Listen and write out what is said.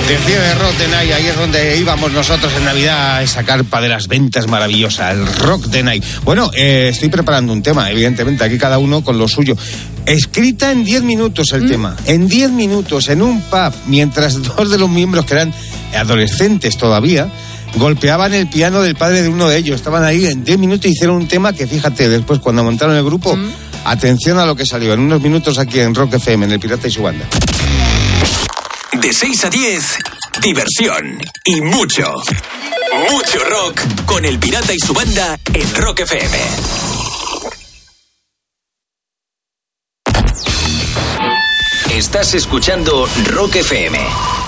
Decía de Rock the Night, ahí es donde íbamos nosotros en Navidad, esa carpa de las ventas maravillosa, el Rock the Night. Bueno, estoy preparando un tema, evidentemente, aquí cada uno con lo suyo. Escrita en 10 minutos el tema, en 10 minutos, en un pub, mientras dos de los miembros, que eran adolescentes todavía, golpeaban el piano del padre de uno de ellos. Estaban ahí en 10 minutos y hicieron un tema que, fíjate, después cuando montaron el grupo, atención a lo que salió en unos minutos aquí en Rock FM, en El Pirata y su Banda. De 6 a 10, diversión y mucho rock con El Pirata y su Banda en Rock FM. Estás escuchando Rock FM.